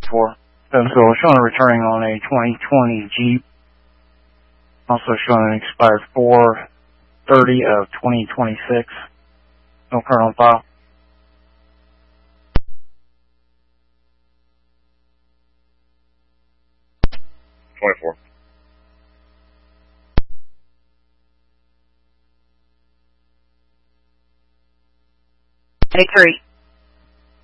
24. So showing returning on a 2020 Jeep. Also showing an expired 4/30 of 2026. No current on file. 24. Take 3.